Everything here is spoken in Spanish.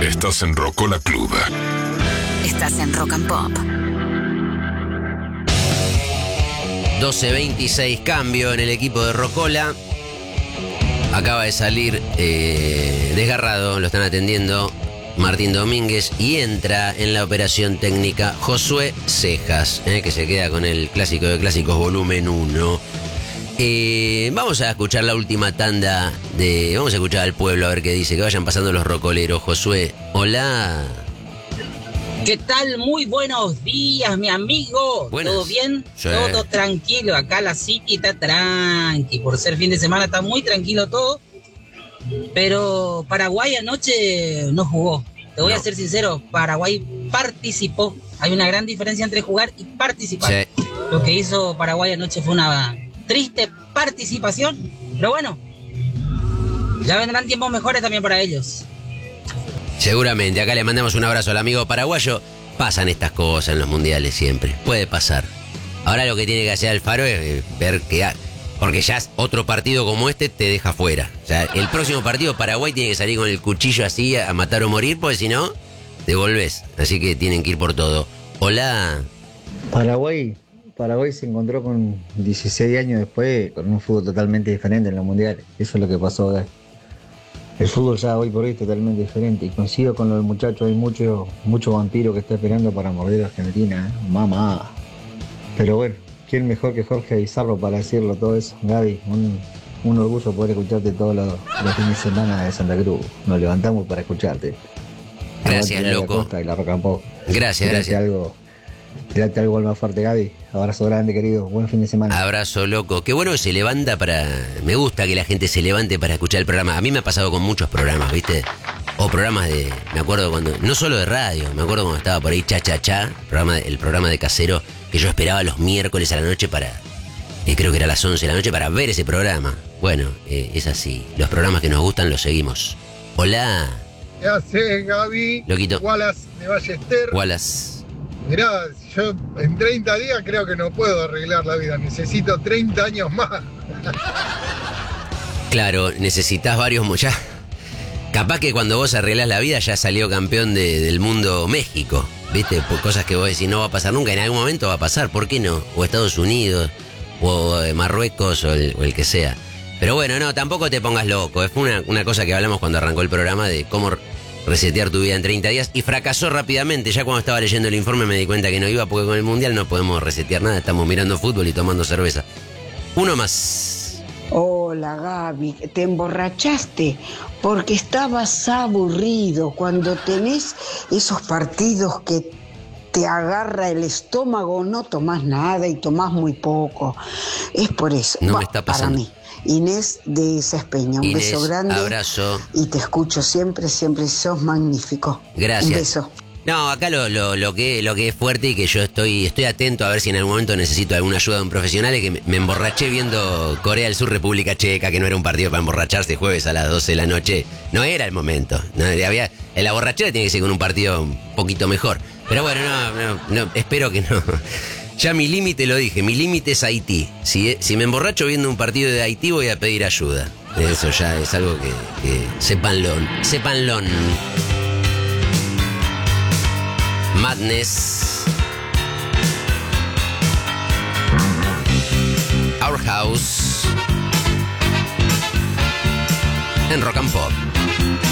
Estás en Rocola Club. Estás en Rock and Pop. 12:26, cambio en el equipo de Rocola. Acaba de salir desgarrado, lo están atendiendo Martín Domínguez, y entra en la operación técnica Josué Cejas, que se queda con el clásico de clásicos volumen 1. Vamos a escuchar la última tanda vamos a escuchar al pueblo a ver qué dice, que vayan pasando los rocoleros. Josué, hola. ¿Qué tal? Muy buenos días, mi amigo. Buenas. ¿Todo bien? Sí. Todo tranquilo. Acá la City está tranqui. Por ser fin de semana está muy tranquilo todo. Pero Paraguay anoche no jugó. Te voy a ser sincero, Paraguay participó. Hay una gran diferencia entre jugar y participar. Sí. Lo que hizo Paraguay anoche fue una triste participación. Pero bueno, ya vendrán tiempos mejores también para ellos. Seguramente, acá le mandamos un abrazo al amigo paraguayo. Pasan estas cosas en los mundiales siempre, puede pasar. Ahora lo que tiene que hacer Alfaro es ver que... Porque ya otro partido como este te deja fuera. O sea, el próximo partido Paraguay tiene que salir con el cuchillo así a matar o morir, porque si no, te volvés. Así que tienen que ir por todo. Hola. Paraguay se encontró con 16 años después con un fútbol totalmente diferente en los mundiales. Eso es lo que pasó acá. El fútbol ya hoy por hoy es totalmente diferente. Y coincido con los muchachos, hay mucho vampiro que está esperando para morder a Argentina. Mamá. Pero bueno, ¿quién mejor que Jorge Bizarro para decirlo todo eso? Gaby, un orgullo poder escucharte todos los fines de semana de Santa Cruz. Nos levantamos para escucharte. Gracias, Aguante la loco. Costa y la Rock and Pop. Gracias. Tirate algo al más fuerte, Gaby. Abrazo grande, querido. Buen fin de semana. Abrazo, loco. Qué bueno que se levanta para... Me gusta que la gente se levante para escuchar el programa. A mí me ha pasado con muchos programas, ¿viste? O programas de... Me acuerdo cuando... No solo de radio. Me acuerdo cuando estaba por ahí Cha Cha Cha, el programa de Casero, que yo esperaba los miércoles a la noche para... creo que era a las 11 de la noche para ver ese programa. Bueno, es así. Los programas que nos gustan los seguimos. Hola. ¿Qué haces, Gaby? Loquito. Wallace de Ballester. Wallace. Mirá, yo en 30 días creo que no puedo arreglar la vida. Necesito 30 años más. Claro, necesitas varios... Ya. Capaz que cuando vos arreglás la vida ya salió campeón del mundo México. ¿Viste? Por cosas que vos decís no va a pasar nunca. En algún momento va a pasar. ¿Por qué no? O Estados Unidos, o Marruecos, o el que sea. Pero bueno, no, tampoco te pongas loco. Fue una cosa que hablamos cuando arrancó el programa de cómo resetear tu vida en 30 días. Y fracasó rápidamente. Ya cuando estaba leyendo el informe me di cuenta que no iba, porque con el Mundial no podemos resetear nada. Estamos mirando fútbol y tomando cerveza. Uno más. Hola, Gaby, te emborrachaste porque estabas aburrido. Cuando tenés esos partidos que te agarra el estómago, no tomás nada y tomás muy poco. Es por eso. No me está pasando. Para mí. Inés de Espeña, un Inés, beso grande. Abrazo. Y te escucho siempre sos magnífico. Gracias. Un beso. No, acá lo que es fuerte y que yo estoy atento a ver si en algún momento necesito alguna ayuda de un profesional es que me emborraché viendo Corea del Sur, República Checa, que no era un partido para emborracharse jueves a las 12 de la noche. No era el momento. La borrachera tiene que ser con un partido un poquito mejor. Pero bueno, no, espero que no. Ya mi límite lo dije, mi límite es Haití. Si me emborracho viendo un partido de Haití voy a pedir ayuda. Eso ya es algo que sépanlo. Madness. Our House. En Rock and Pop.